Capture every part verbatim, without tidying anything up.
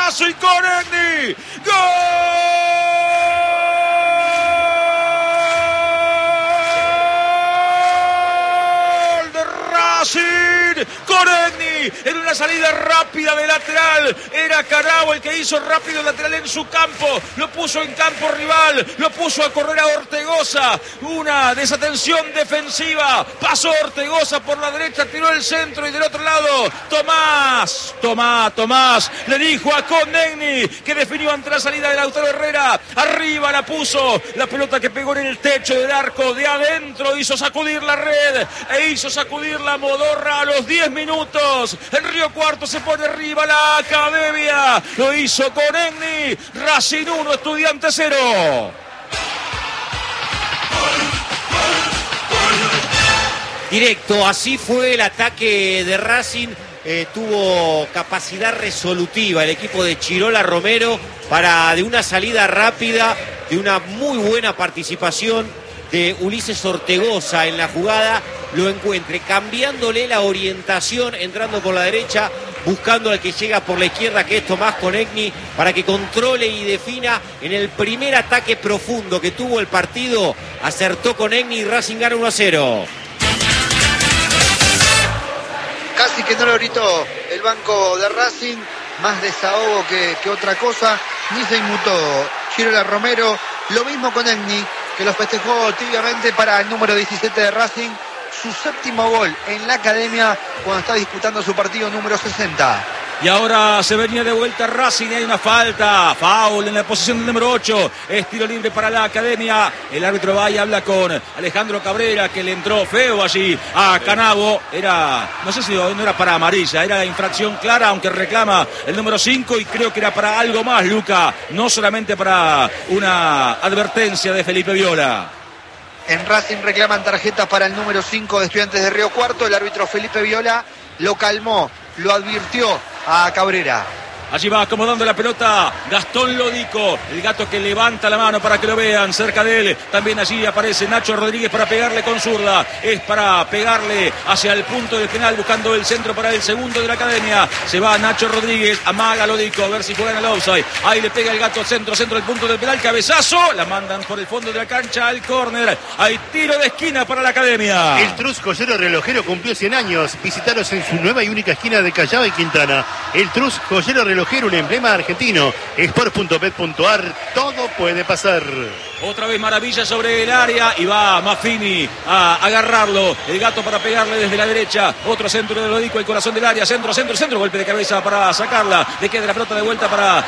Racing con Egni. ¡Gol de Racing con Egni! En una salida rápida de lateral. Era Carabo el que hizo rápido el lateral en su campo. Lo puso en campo rival. Lo puso a correr a Ortegoza. Una desatención defensiva. Pasó Ortegoza por la derecha. Tiró el centro y del otro lado Tomás. Tomás, Tomás. Le dijo a Conegni que definió ante la salida de Lautaro Herrera. Arriba la puso. La pelota que pegó en el techo del arco de adentro. Hizo sacudir la red. E hizo sacudir la modorra a los diez minutos. En Río Cuarto se pone arriba la Academia. Lo hizo con Egni. Racing uno, Estudiantes cero. Directo, así fue el ataque de Racing. Eh, tuvo capacidad resolutiva el equipo de Chirola Romero para de una salida rápida, de una muy buena participación de Ulises Ortegoza en la jugada, lo encuentre cambiándole la orientación, entrando por la derecha, buscando al que llega por la izquierda, que es Tomás Conegni, para que controle y defina. En el primer ataque profundo que tuvo el partido, acertó Conegni y Racing gana uno a cero. Casi que no lo gritó el banco de Racing, más desahogo que, que otra cosa, ni se inmutó Chirola Romero. Lo mismo con Egni, que los festejó tibiamente para el número diecisiete de Racing, su séptimo gol en la Academia cuando está disputando su partido número sesenta. Y ahora se venía de vuelta Racing y hay una falta. Foul en la posición del número ocho. Es tiro libre para la Academia. El árbitro va y habla con Alejandro Cabrera, que le entró feo allí a Canabo. Era, no sé si no era para amarilla, era infracción clara, aunque reclama el número cinco y creo que era para algo más, Luca. No solamente para una advertencia de Felipe Viola. En Racing reclaman tarjetas para el número cinco de Estudiantes de Río Cuarto. El árbitro Felipe Viola lo calmó, lo advirtió a Cabrera. Allí va acomodando la pelota Gastón Lodico, el gato que levanta la mano para que lo vean cerca de él. También allí aparece Nacho Rodríguez para pegarle con zurda. Es para pegarle hacia el punto del penal, buscando el centro para el segundo de la Academia. Se va Nacho Rodríguez, amaga Lodico, a ver si juega en el offside. Ahí le pega el gato centro, centro del punto del penal, cabezazo. La mandan por el fondo de la cancha al córner. Hay tiro de esquina para la Academia. El Trus Joyero Relojero cumplió cien años. Visitaros en su nueva y única esquina de Callao y Quintana. El Trus Joyero Relojero, un emblema argentino. Sport punto bet punto ar, todo puede pasar. Otra vez maravilla sobre el área y va Maffini a agarrarlo. El gato para pegarle desde la derecha. Otro centro de Lodico, el corazón del área. Centro, centro, centro. Golpe de cabeza para sacarla. Le queda la pelota de vuelta para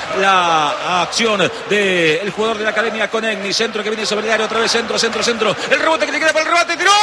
la acción del jugador de la Academia Conegni. Centro que viene sobre el área. Otra vez centro, centro, centro. El rebote que le queda para el rebate. ¡Tiró!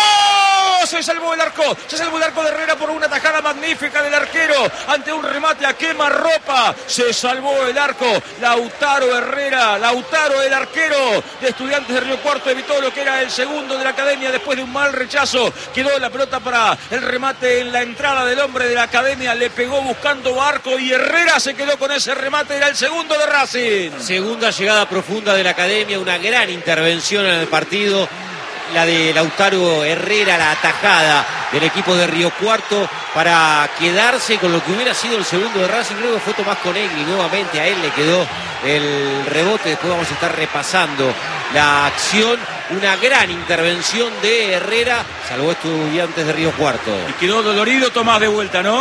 Se salvó el arco. Se salvó el arco de Herrera por una tajada magnífica del arquero. Ante un remate a quemarropa. Se salvó el arco. Lautaro Herrera. Lautaro, el arquero de Estudiantes de Río Cuarto, evitó lo que era el segundo de la Academia después de un mal rechazo. Quedó la pelota para el remate en la entrada del hombre de la Academia. Le pegó buscando arco y Herrera se quedó con ese remate. Era el segundo de Racing. Segunda llegada profunda de la Academia, una gran intervención en el partido. La de Lautaro Herrera, la atajada del equipo de Río Cuarto para quedarse con lo que hubiera sido el segundo de Racing. Luego fue Tomás Conegni, nuevamente a él le quedó el rebote. Después vamos a estar repasando la acción. Una gran intervención de Herrera, salvó Estudiantes de Río Cuarto. Y quedó dolorido Tomás de vuelta, ¿no?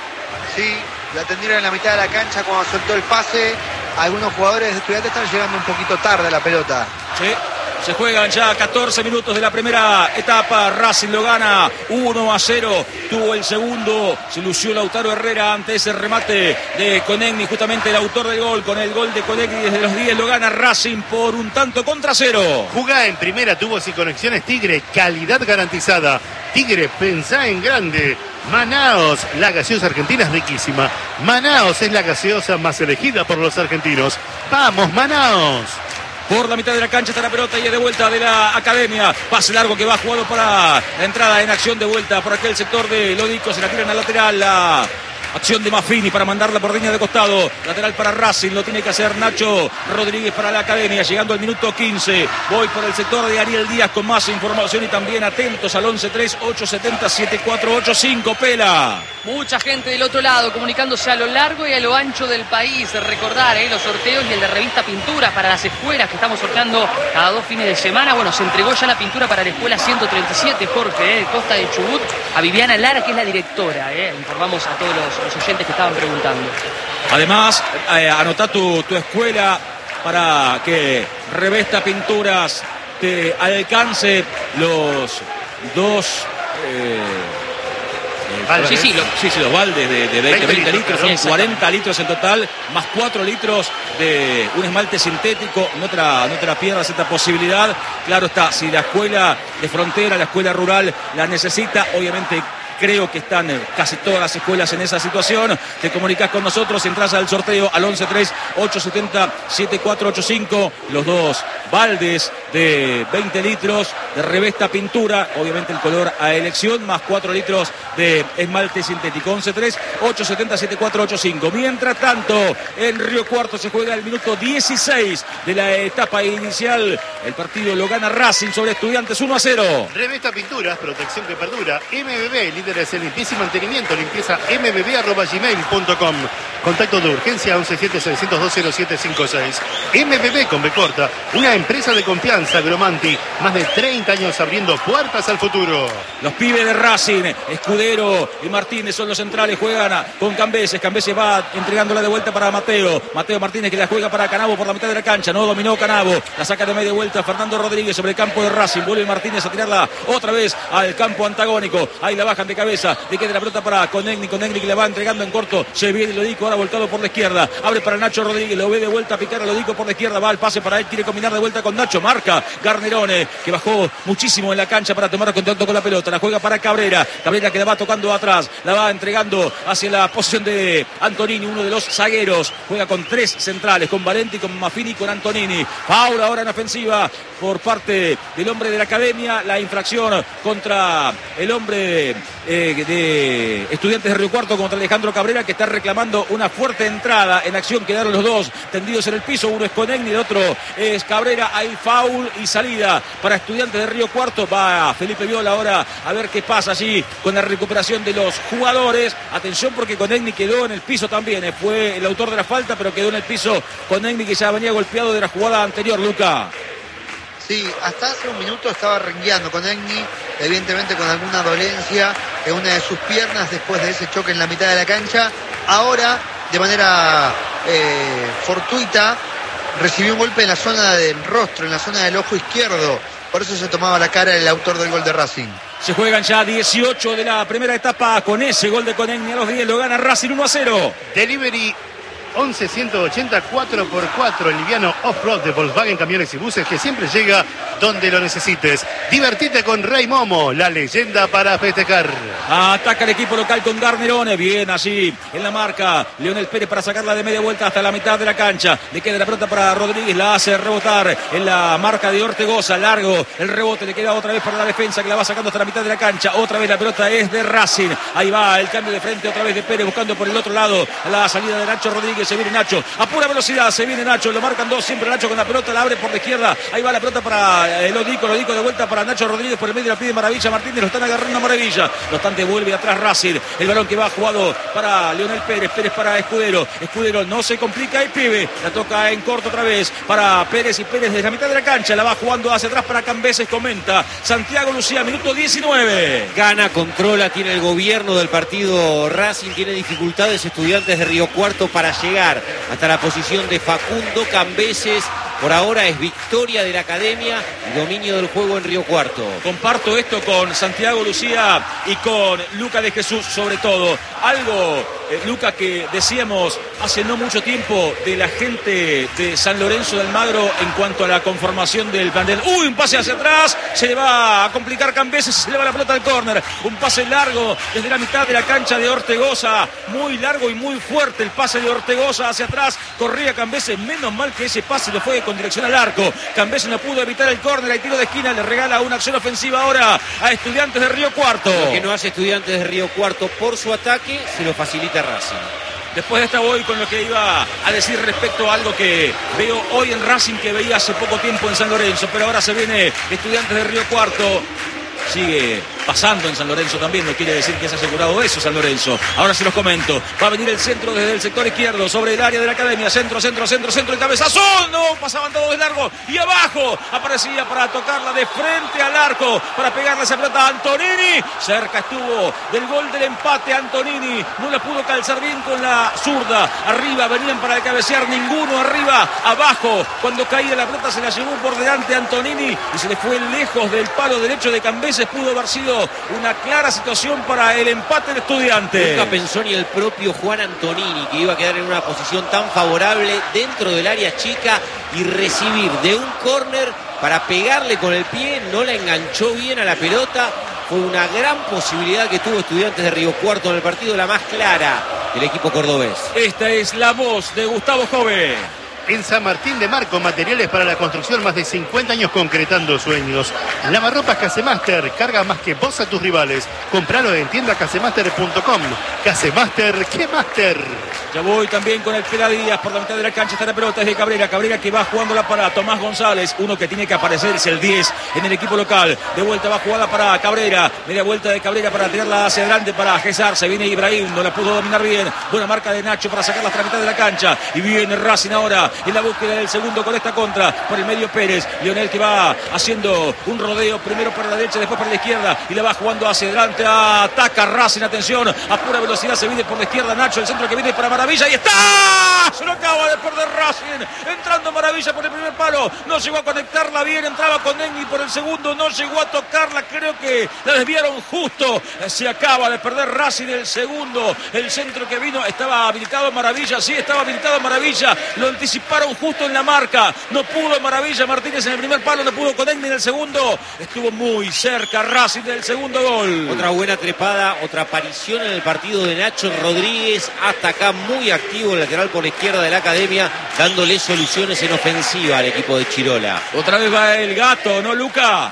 Sí, la atendieron en la mitad de la cancha cuando soltó el pase. Algunos jugadores de Estudiantes están llegando un poquito tarde a la pelota. Sí. Se juegan ya catorce minutos de la primera etapa. Racing lo gana uno a cero. Tuvo el segundo. Se lució Lautaro Herrera ante ese remate de Conegni, justamente el autor del gol. Con el gol de Conegni desde los diez lo gana Racing por un tanto contra cero. Jugá en primera, tubos y conexiones Tigre. Calidad garantizada. Tigre, pensá en grande. Manaos, la gaseosa argentina es riquísima. Manaos es la gaseosa más elegida por los argentinos. ¡Vamos, Manaos! Por la mitad de la cancha está la pelota y es de vuelta de la Academia. Pase largo que va jugado para la entrada en acción de vuelta por aquel sector de Lodico. Se la tiran al lateral. La acción de Maffini para mandarla por línea de costado. Lateral para Racing. Lo tiene que hacer Nacho Rodríguez para la Academia. Llegando al minuto quince. Voy por el sector de Ariel Díaz con más información y también atentos al once tres ocho siete cero siete cuatro ocho cinco. Pela. Mucha gente del otro lado comunicándose a lo largo y a lo ancho del país. Recordar eh, los sorteos y el de revista Pintura para las escuelas que estamos sorteando cada dos fines de semana. Bueno, se entregó ya la pintura para la escuela ciento treinta y siete, Jorge, eh, Costa de Chubut, a Viviana Lara, que es la directora. Eh. Informamos a todos los, los oyentes que estaban preguntando. Además, eh, anotá tu, tu escuela para que Revesta Pinturas te alcance los dos... Eh, Vale. Sí, sí, lo, sí, sí, los baldes de, de veinte, veinte litros, son cuarenta litros en total, más cuatro litros de un esmalte sintético. No te, la, no te la pierdas esta posibilidad. Claro está, si la escuela de frontera, la escuela rural la necesita, obviamente creo que están casi todas las escuelas en esa situación. Te comunicas con nosotros, entras al sorteo al once tres ocho siete cero siete cuatro ocho cinco. Los dos baldes de veinte litros de Revesta Pintura, obviamente el color a elección, más cuatro litros de esmalte sintético. once tres ocho siete cero siete cuatro ocho cinco. Mientras tanto, en Río Cuarto se juega el minuto dieciséis de la etapa inicial. El partido lo gana Racing sobre Estudiantes uno a cero. Revesta Pinturas, protección que perdura. M B B, líderes en limpieza y mantenimiento. Limpieza m b b arroba gmail punto com. Contacto de urgencia once siete seis cero dos cero siete cinco seis. M B B con B corta, una empresa de confianza. Gromanti, más de treinta años abriendo puertas al futuro. Los pibes de Racing, Escudero y Martínez son los centrales, juegan con Cambeses. Cambeses va entregándola de vuelta para Mateo. Mateo Martínez que la juega para Canabo por la mitad de la cancha. No dominó Canabo. La saca de media vuelta Fernando Rodríguez sobre el campo de Racing. Vuelve Martínez a tirarla otra vez al campo antagónico. Ahí la bajan de cabeza. Le queda la pelota para Conegni. Conegni que la va entregando en corto. Se viene Lodico, ahora volcado por la izquierda. Abre para Nacho Rodríguez. Lo ve de vuelta a picar a Lodico por la izquierda. Va al pase para él. Quiere combinar de vuelta con Nacho. Marca Garnerone, que bajó muchísimo en la cancha para tomar contacto con la pelota. La juega para Cabrera. Cabrera que la va tocando atrás. La va entregando hacia la posición de Antonini, uno de los zagueros. Juega con tres centrales, con Valenti, con Maffini y con Antonini. Paula ahora en ofensiva por parte del hombre de la academia. La infracción contra el hombre eh, de Estudiantes de Río Cuarto, contra Alejandro Cabrera, que está reclamando una fuerte entrada en acción. Quedaron los dos tendidos en el piso. Uno es Conegni, el otro es Cabrera. Hay foul y salida para Estudiantes de Río Cuarto. Va Felipe Viola ahora a ver qué pasa allí con la recuperación de los jugadores. Atención porque Conegni quedó en el piso también. Fue el autor de la falta, pero quedó en el piso Conegni, que ya venía golpeado de la jugada anterior, Luca. Sí, hasta hace un minuto estaba rengueando con Egni, evidentemente con alguna dolencia en una de sus piernas después de ese choque en la mitad de la cancha. Ahora, de manera eh, fortuita, recibió un golpe en la zona del rostro, en la zona del ojo izquierdo. Por eso se tomaba la cara el autor del gol de Racing. Se juegan ya dieciocho de la primera etapa. Con ese gol de Conegni a los diez lo gana Racing uno a cero. Delivery once ciento ochenta cuatro por cuatro, el liviano off-road de Volkswagen Camiones y Buses que siempre llega donde lo necesites. Divertite con Rey Momo, la leyenda para festejar. Ataca el equipo local con Garnerone. Bien allí en la marca Leonel Pérez para sacarla de media vuelta hasta la mitad de la cancha. Le queda la pelota para Rodríguez, la hace rebotar en la marca de Ortegoza. Largo el rebote, le queda otra vez para la defensa que la va sacando hasta la mitad de la cancha. Otra vez la pelota es de Racing. Ahí va el cambio de frente otra vez de Pérez buscando por el otro lado la salida de Nacho Rodríguez. Se viene Nacho a pura velocidad, se viene Nacho, lo marcan dos, siempre Nacho con la pelota, la abre por la izquierda. Ahí va la pelota para el Lodico, Lodico de vuelta para Nacho Rodríguez, por el medio la pide Maravilla Martínez, lo están agarrando Maravilla. No obstante vuelve atrás Racing, el balón que va jugado para Leonel Pérez, Pérez para Escudero, Escudero no se complica y pibe, la toca en corto otra vez para Pérez y Pérez desde la mitad de la cancha, la va jugando hacia atrás para Cambeses, comenta Santiago Lucía, minuto diecinueve. Gana, controla, tiene el gobierno del partido Racing, tiene dificultades Estudiantes de Río Cuarto para llegar hasta la posición de Facundo Cambeses. Por ahora es victoria de la academia y dominio del juego en Río Cuarto. Comparto esto con Santiago Lucía y con Luca de Jesús sobre todo. Algo, eh, Luca, que decíamos hace no mucho tiempo de la gente de San Lorenzo de Almagro en cuanto a la conformación del plantel. ¡Uy! Un pase hacia atrás, se le va a complicar Cambeses, se le va la pelota al córner. Un pase largo desde la mitad de la cancha de Ortegoza. Muy largo y muy fuerte el pase de Ortegoza hacia atrás. Corría Cambeses, menos mal que ese pase lo fue con dirección al arco. Cambeses no pudo evitar el córner, hay tiro de esquina, le regala una acción ofensiva ahora a Estudiantes de Río Cuarto. Lo que no hace Estudiantes de Río Cuarto por su ataque, se lo facilita Racing. Después de esta voy con lo que iba a decir respecto a algo que veo hoy en Racing, que veía hace poco tiempo en San Lorenzo, pero ahora se viene Estudiantes de Río Cuarto. Sigue pasando en San Lorenzo también, no quiere decir que se ha asegurado eso San Lorenzo. Ahora se los comento, va a venir el centro desde el sector izquierdo, sobre el área de la Academia, centro, centro, centro, centro, el cabezazo, no, pasaban todos de largo, y abajo, aparecía para tocarla de frente al arco, para pegarle esa pelota a Antonini, cerca estuvo del gol del empate Antonini, no la pudo calzar bien con la zurda, arriba venían para cabecear, ninguno arriba, abajo, cuando caía la pelota se la llevó por delante Antonini, y se le fue lejos del palo derecho de Cambeses, pudo haber sido una clara situación para el empate de Estudiantes. Nunca pensó ni el propio Juan Antonini que iba a quedar en una posición tan favorable dentro del área chica y recibir de un córner para pegarle con el pie, no la enganchó bien a la pelota. Fue una gran posibilidad que tuvo Estudiantes de Río Cuarto en el partido, la más clara del equipo cordobés. Esta es la voz de Gustavo Jove. En San Martín de Marco, materiales para la construcción, más de cincuenta años concretando sueños. Lavarropas Casemaster, carga más que vos a tus rivales. Compralo en tienda casemaster punto com. Casemaster, ¿qué master? Ya voy también con el Pela Díaz por la mitad de la cancha. Está la pelota, es de Cabrera. Cabrera que va jugándola para Tomás González. Uno que tiene que aparecer es el diez en el equipo local. De vuelta va jugada para Cabrera. Media vuelta de Cabrera para tirarla hacia adelante para Gesar. Se viene Ibrahim, no la pudo dominar bien. Buena marca de Nacho para sacarla hasta la mitad de la cancha. Y viene Racing ahora en la búsqueda del segundo con esta contra por el medio Pérez. Lionel que va haciendo un rodeo primero para la derecha, después para la izquierda y la va jugando hacia adelante. Ataca Racing, atención, a pura velocidad se viene por la izquierda Nacho, el centro que viene para Maravilla y está. Se lo acaba de perder Racing. Entrando Maravilla por el primer palo. No llegó a conectarla bien. Entraba con Engui por el segundo. No llegó a tocarla. Creo que la desviaron justo. Se acaba de perder Racing el segundo. El centro que vino estaba habilitado Maravilla. Sí, estaba habilitado Maravilla. Lo anticiparon justo en la marca. No pudo Maravilla. Martínez en el primer palo. No pudo con Engui en el segundo. Estuvo muy cerca Racing del segundo gol. Otra buena trepada. Otra aparición en el partido de Nacho Rodríguez. Hasta acá muy activo el lateral por la izquierda de la Academia, dándole soluciones en ofensiva al equipo de Chirola. Otra vez va el Gato, ¿no, Luca?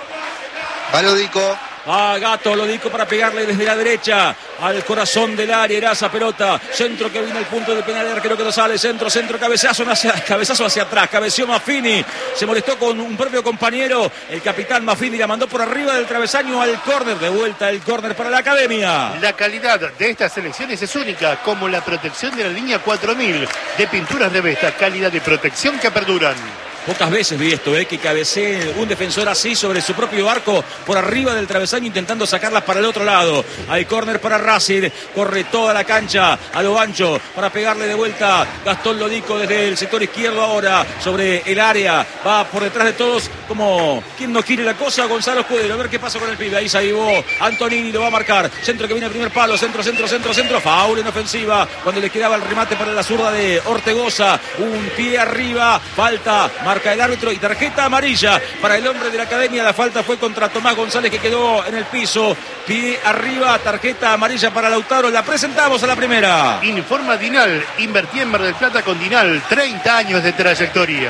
Va Lodico. Ah, Gato, lo dijo para pegarle desde la derecha al corazón del área. Era esa pelota. Centro que viene al punto de penal. El arquero que no sale. Centro, centro, cabezazo hacia, cabezazo hacia atrás. Cabeció Maffini. Se molestó con un propio compañero. El capitán Maffini la mandó por arriba del travesaño al córner. De vuelta el córner para la Academia. La calidad de estas selecciones es única, como la protección de la línea cuatro mil de Pinturas de Vesta. Calidad de protección que perduran. Pocas veces vi esto, ¿eh? que cabecee un defensor así sobre su propio arco por arriba del travesaño intentando sacarlas para el otro lado. Hay córner para Racing, corre toda la cancha a lo ancho para pegarle de vuelta Gastón Lodico desde el sector izquierdo ahora sobre el área. Va por detrás de todos como quien no quiere la cosa, Gonzalo Escudero. A ver qué pasa con el pibe. Ahí se avivó Antonini, lo va a marcar. Centro que viene al primer palo, centro, centro, centro, centro. Faul en ofensiva cuando le quedaba el remate para la zurda de Ortegoza. Un pie arriba, falta. Marca el árbitro y tarjeta amarilla para el hombre de la Academia. La falta fue contra Tomás González que quedó en el piso. Pie arriba, tarjeta amarilla para Lautaro. La presentamos a la primera. Informa Dinal. Invertí en Mar del Plata con Dinal. treinta años de trayectoria.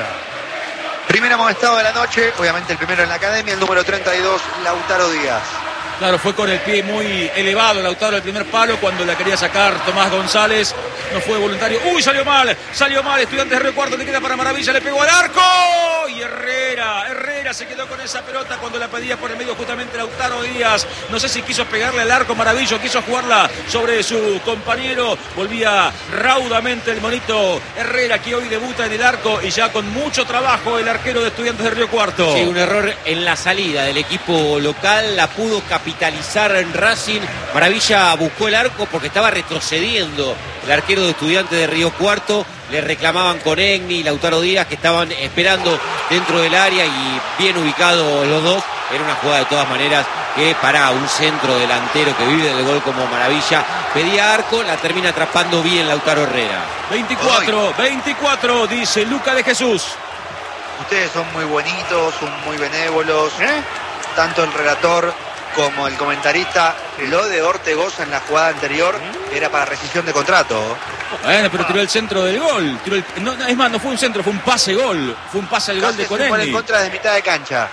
Primer amonestado de la noche. Obviamente el primero en la Academia. El número treinta y dos, Lautaro Díaz. Claro, fue con el pie muy elevado Lautaro el primer palo cuando la quería sacar Tomás González. No fue voluntario. ¡Uy, salió mal! Salió mal. Estudiantes de Río Cuarto, le queda para Maravilla. Le pegó al arco. Y Herrera. Herrera se quedó con esa pelota cuando la pedía por el medio justamente Lautaro Díaz. No sé si quiso pegarle al arco Maravillo, quiso jugarla sobre su compañero. Volvía raudamente el monito Herrera, que hoy debuta en el arco y ya con mucho trabajo el arquero de Estudiantes de Río Cuarto. Sí, un error en la salida del equipo local. La pudo capitalizar en Racing. Maravilla buscó el arco porque estaba retrocediendo el arquero de Estudiantes de Río Cuarto. Le reclamaban con Egni y Lautaro Díaz, que estaban esperando dentro del área y bien ubicados los dos. Era una jugada de todas maneras que para un centro delantero que vive del gol como Maravilla pedía arco, la termina atrapando bien Lautaro Herrera. veinticuatro, veinticuatro, dice Luca de Jesús. Ustedes son muy bonitos, son muy benévolos. ¿Eh? Tanto el relator como el comentarista. Lo de Ortegoza en la jugada anterior era para rescisión de contrato. Bueno, pero tiró el centro del gol. Tiró el, no, no, es más, no fue un centro, fue un pase gol. Fue un pase al gol de Conegni. Conegni. En contra de mitad de cancha.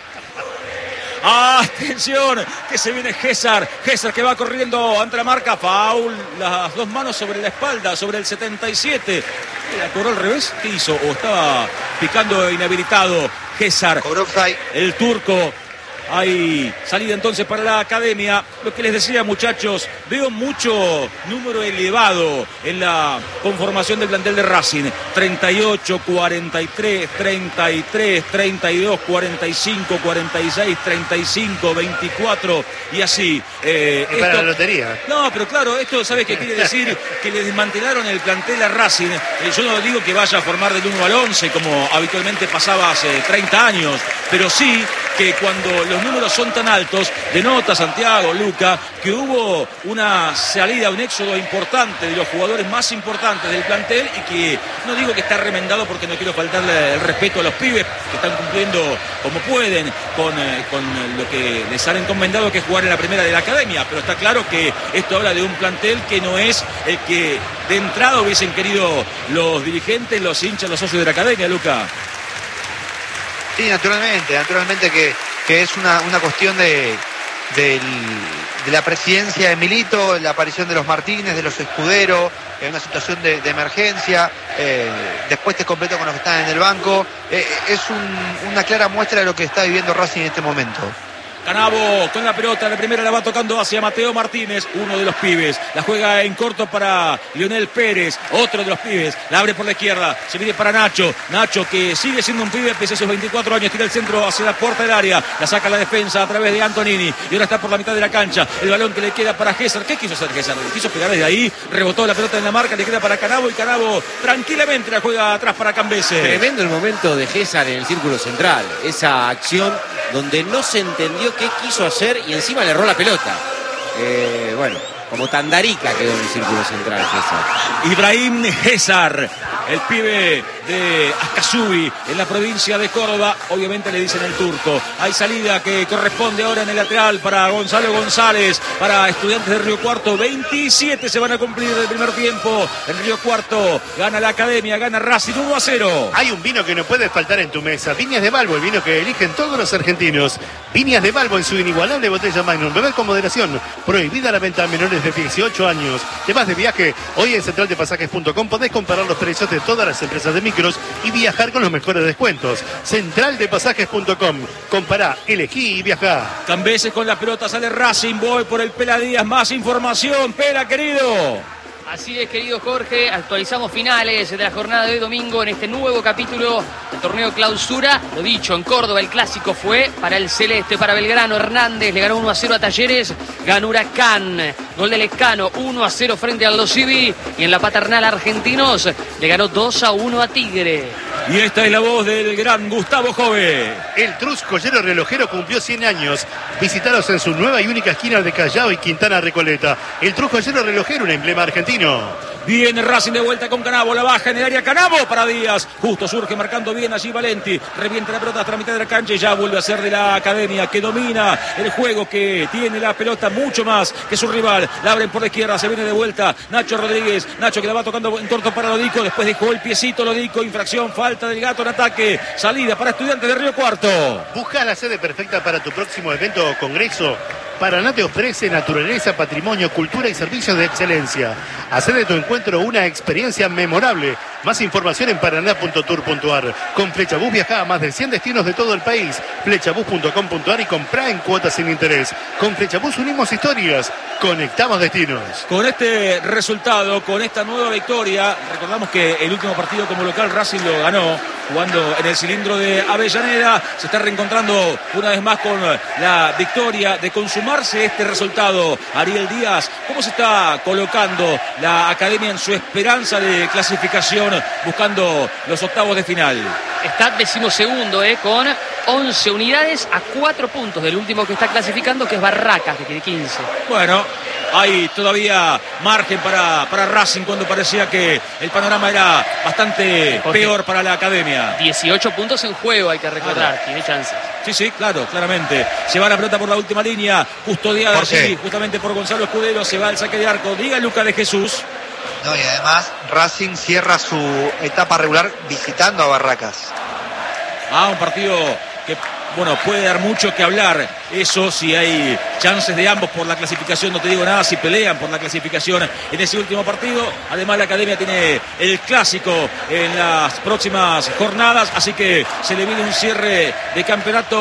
Atención, que se viene Gesar. Gesar que va corriendo ante la marca. Faul, las dos manos sobre la espalda, sobre el setenta y siete. ¿La cobró al revés? ¿Qué hizo? ¿O estaba picando inhabilitado Gesar? Cobró offside. El turco. Hay salida entonces para la academia. Lo que les decía, muchachos, veo mucho número elevado en la conformación del plantel de Racing. treinta y ocho, cuarenta y tres, treinta y tres, treinta y dos, cuarenta y cinco, cuarenta y seis, treinta y cinco, veinticuatro y así. Eh, es para esto... la lotería. No, pero claro, esto, ¿sabes qué quiere decir? Que le desmantelaron el plantel a Racing. Eh, yo no digo que vaya a formar del uno al once como habitualmente pasaba hace treinta años, pero sí que cuando los números son tan altos, denota, Santiago, Luca, que hubo una salida, un éxodo importante de los jugadores más importantes del plantel y que no digo que está remendado porque no quiero faltarle el respeto a los pibes que están cumpliendo como pueden con, eh, con lo que les han encomendado, que es jugar en la primera de la academia, pero está claro que esto habla de un plantel que no es el que de entrada hubiesen querido los dirigentes, los hinchas, los socios de la academia, Luca. Sí, naturalmente, naturalmente que, que es una, una cuestión de, del, de la presidencia de Milito, la aparición de los Martínez, de los Escudero, en una situación de, de emergencia, eh, después te completo con los que están en el banco, eh, es un, una clara muestra de lo que está viviendo Racing en este momento. Canavo con la pelota, la primera la va tocando hacia Mateo Martínez, uno de los pibes. La juega en corto para Lionel Pérez, otro de los pibes. La abre por la izquierda, se viene para Nacho. Nacho que sigue siendo un pibe pese a sus veinticuatro años, tira el centro hacia la puerta del área. La saca la defensa a través de Antonini y ahora está por la mitad de la cancha. El balón que le queda para Gesser. ¿Qué quiso hacer Gesser? Quiso pegar desde ahí, rebotó la pelota en la marca, le queda para Canavo y Canavo tranquilamente la juega atrás para Cambese. Tremendo el momento de Gesser en el círculo central. Esa acción donde no se entendió qué quiso hacer y encima le erró la pelota. Eh, bueno, como Tandarica quedó en el círculo central Gesser. Ibrahim Gesser, el pibe de Ascasubi en la provincia de Córdoba, obviamente le dicen el turco. Hay salida que corresponde ahora en el lateral para Gonzalo González, para Estudiantes de Río Cuarto. veintisiete se van a cumplir del primer tiempo. En Río Cuarto gana la academia, gana Racing uno a cero. Hay un vino que no puede faltar en tu mesa. Viñas de Balbo, el vino que eligen todos los argentinos. Viñas de Balbo en su inigualable botella Magnum. Beber con moderación. Prohibida la venta a menores de dieciocho años. Te vas de viaje. Hoy en central de pasajes punto com podés comparar los precios de todas las empresas de micros y viajar con los mejores descuentos. central de pasajes punto com. Compará, elegí y viajá. Cambeses con la pelota, sale Racing, voy por el Pela Díaz. Más información, Pela, querido. Así es, querido Jorge, actualizamos finales de la jornada de hoy domingo en este nuevo capítulo del torneo Clausura. Lo dicho, en Córdoba el clásico fue para el Celeste, para Belgrano. Hernández le ganó uno a cero a Talleres, ganó Huracán. Gol de Lescano, uno a cero frente al Los Civi. Y en la paternal Argentinos le ganó dos a uno a Tigre. Y esta es la voz del gran Gustavo Jove. El Trus Joyero Relojero cumplió cien años. Visítalos en su nueva y única esquina de Callao y Quintana Recoleta. El Trus Joyero Relojero, un emblema argentino. Viene Racing de vuelta con Canavo, la baja en el área, Canavo para Díaz, justo surge marcando bien allí Valenti, revienta la pelota hasta la mitad de la cancha y ya vuelve a ser de la academia que domina el juego, que tiene la pelota mucho más que su rival. La abren por la izquierda, se viene de vuelta Nacho Rodríguez, Nacho que la va tocando en corto para Lodico, después dejó el piecito Lodico, infracción, falta del Gato en ataque, salida para Estudiantes de Río Cuarto. Busca la sede perfecta para tu próximo evento o congreso. Paraná te ofrece naturaleza, patrimonio, cultura y servicios de excelencia. Hacé de tu encuentro una experiencia memorable. Más información en paraná punto tour punto ar. Con Flechabús viaja a más de cien destinos de todo el país. flechabús punto com punto ar y comprá en cuotas sin interés. Con Flechabús unimos historias, conectamos destinos. Con este resultado, con esta nueva victoria, recordamos que el último partido como local Racing lo ganó, jugando en el cilindro de Avellaneda. Se está reencontrando una vez más con la victoria de consumarse este resultado. Ariel Díaz, ¿cómo se está colocando la academia en su esperanza de clasificación buscando los octavos de final? Está decimosegundo, eh, con once unidades a cuatro puntos del último que está clasificando, que es Barracas, que tiene quince. Bueno, hay todavía margen para, para Racing cuando parecía que el panorama era bastante peor para la academia. dieciocho puntos en juego, hay que recordar, claro. Tiene chances. Sí, sí, claro, claramente. Se va la pelota por la última línea, custodiada allí justamente por Gonzalo Escudero, se va al saque de arco. Diga Luca de Jesús. No, y además Racing cierra su etapa regular visitando a Barracas. Ah, un partido que, bueno, puede dar mucho que hablar. Eso, si hay chances de ambos por la clasificación, no te digo nada si pelean por la clasificación en ese último partido. Además, la academia tiene el clásico en las próximas jornadas, así que se le viene un cierre de campeonato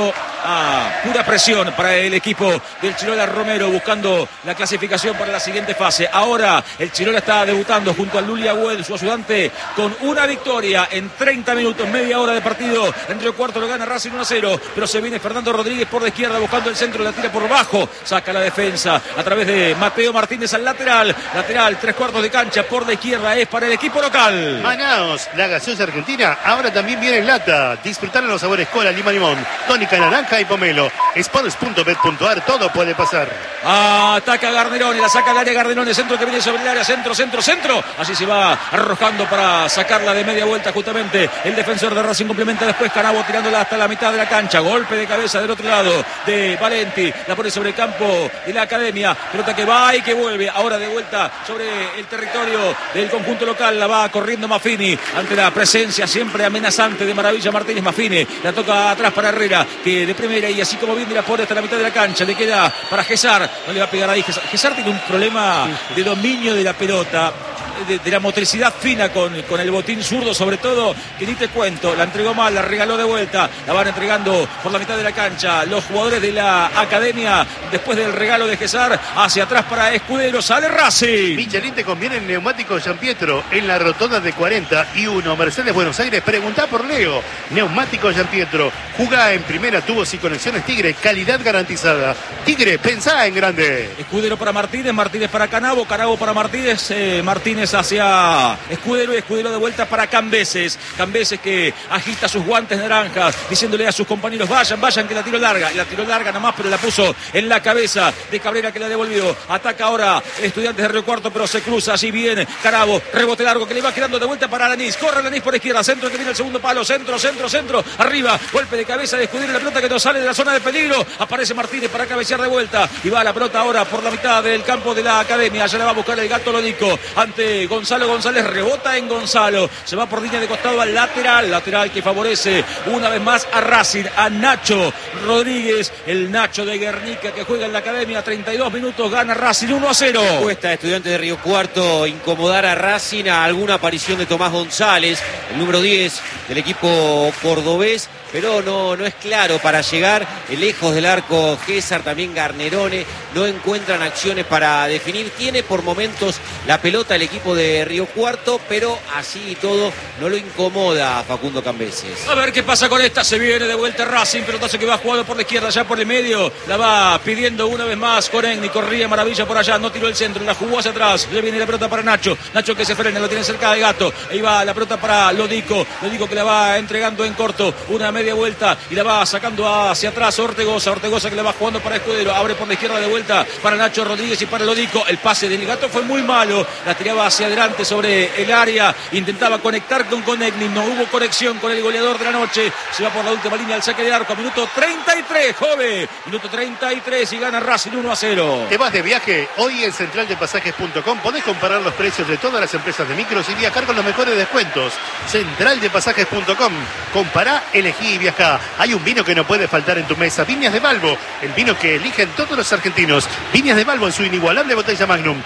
a pura presión para el equipo del Chirola Romero, buscando la clasificación para la siguiente fase. Ahora el Chirola está debutando junto a Lulia Güell, su ayudante, con una victoria en treinta minutos, media hora de partido. En Río Cuarto lo gana Racing uno a cero, pero se viene Fernando Rodríguez por la izquierda buscando el centro, la tira por bajo, saca la defensa a través de Mateo Martínez al lateral, lateral, tres cuartos de cancha por la izquierda, es para el equipo local. Manaos, la gaseosa argentina, ahora también viene en lata. Disfrutar los sabores cola, lima, limón, tónica, naranja y pomelo. Sports punto bet punto ar, todo puede pasar. Ataca Garnerone, la saca al área Garnerone, centro que viene sobre el área, centro, centro, centro. Así se va arrojando para sacarla de media vuelta justamente el defensor de Racing. Complementa después Canabo tirándola hasta la mitad de la cancha. Golpe de cabeza del otro lado de Valenti. La pone sobre el campo de la Academia. Pelota que va y que vuelve. Ahora de vuelta sobre el territorio del conjunto local. La va corriendo Maffini ante la presencia siempre amenazante de Maravilla Martínez. Maffini la toca atrás para Herrera, que de primera y así como viene la pone hasta la mitad de la cancha. Le queda para Gesar. No le va a pegar ahí. Gesar tiene un problema de dominio de la pelota. De, de la motricidad fina con, con el botín zurdo sobre todo, que ni te cuento, la entregó mal, la regaló de vuelta, la van entregando por la mitad de la cancha los jugadores de la Academia después del regalo de Gesar, hacia atrás para Escudero, sale Racing. Michelin te conviene el neumático San Pietro en la rotonda de cuarenta y uno, Mercedes Buenos Aires. Preguntá por Leo, neumático San Pietro, jugá en primera, tubos y conexiones Tigre, calidad garantizada. Tigre, pensá en grande. Escudero para Martínez, Martínez para Canabo, Canabo para Martínez, eh, Martínez hacia Escudero y Escudero de vuelta para Cambeses. Cambeses que agita sus guantes naranjas, diciéndole a sus compañeros, vayan, vayan, que la tiro larga. Y la tiró larga nomás, pero la puso en la cabeza de Cabrera, que la devolvió. Ataca ahora Estudiantes de Río Cuarto, pero se cruza, así bien Canabo, rebote largo que le va quedando de vuelta para Alanís. Corre Alanís por izquierda, centro que viene el segundo palo, centro, centro, centro, arriba, golpe de cabeza de Escudero, la pelota que no sale de la zona de peligro. Aparece Martínez para cabecear de vuelta y va la pelota ahora por la mitad del campo de la Academia. Allá la va a buscar el Gato Lodico ante Gonzalo González, rebota en Gonzalo, se va por línea de costado al lateral, lateral que favorece una vez más a Racing, a Nacho Rodríguez, el Nacho de Guernica que juega en la Academia. Treinta y dos minutos, gana Racing uno a cero. Cuesta a Estudiantes de Río Cuarto incomodar a Racing, a alguna aparición de Tomás González, el número diez del equipo cordobés, pero no, no es claro para llegar lejos del arco. Gesar, también Garnerone, no encuentran acciones para definir. Tiene por momentos la pelota el equipo de Río Cuarto, pero así y todo no lo incomoda a Facundo Cambeses. A ver qué pasa con esta, se viene de vuelta Racing, pelotazo que va jugado por la izquierda, ya por el medio, la va pidiendo una vez más Coregni, corría Maravilla por allá, no tiró el centro, la jugó hacia atrás, le viene la pelota para Nacho, Nacho que se frena, lo tiene cerca de Gato, ahí va la pelota para Lodico, Lodico que la va entregando en corto, una media vuelta y la va sacando hacia atrás Ortegoza, Ortegoza que la va jugando para Escudero, abre por la izquierda de vuelta para Nacho Rodríguez y para Lodico. El pase del Gato fue muy malo, la tiraba hacia adelante sobre el área, intentaba conectar con Conegni, no hubo conexión con el goleador de la noche, se va por la última línea al saque de arco, minuto treinta y tres, joven, minuto treinta y tres y gana Racing uno a cero. ¿Te vas de viaje? Hoy en central de pasajes punto com podés comparar los precios de todas las empresas de micros y viajar con los mejores descuentos. central de pasajes punto com, compará, elegí y viajá. Hay un vino que no puede faltar en tu mesa, Viñas de Balbo, el vino que eligen todos los argentinos. Viñas de Balbo en su inigualable botella Magnum.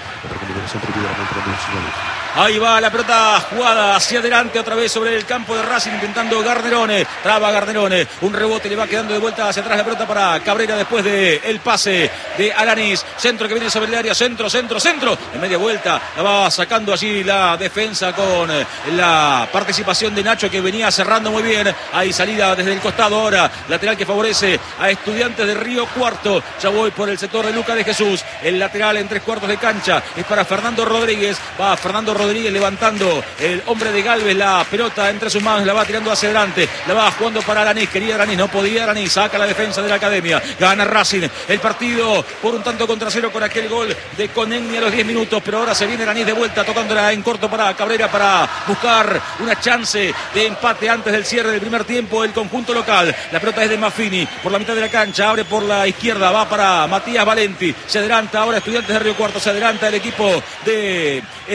Ahí va la pelota jugada hacia adelante otra vez sobre el campo de Racing, intentando Garnerone, traba Garnerone, un rebote le va quedando de vuelta hacia atrás la pelota para Cabrera después del el pase de Alanís, centro que viene sobre el área, centro, centro, centro, en media vuelta la va sacando allí la defensa con la participación de Nacho que venía cerrando muy bien. Hay salida desde el costado ahora, lateral que favorece a Estudiantes de Río Cuarto. Ya voy por el sector de Luca de Jesús, el lateral en tres cuartos de cancha es para Fernando Rodríguez, va Fernando Rodríguez levantando el hombre de Galvez la pelota entre sus manos, la va tirando hacia adelante, la va jugando para Alanís, quería Alanís, no podía Alanís, saca la defensa de la Academia, gana Racing el partido por un tanto contra cero con aquel gol de Conegni a los diez minutos, pero ahora se viene Alanís de vuelta tocándola en corto para Cabrera para buscar una chance de empate antes del cierre del primer tiempo el conjunto local. La pelota es de Maffini por la mitad de la cancha, abre por la izquierda, va para Matías Valenti, se adelanta ahora Estudiantes de Río Cuarto, se adelanta el equipo de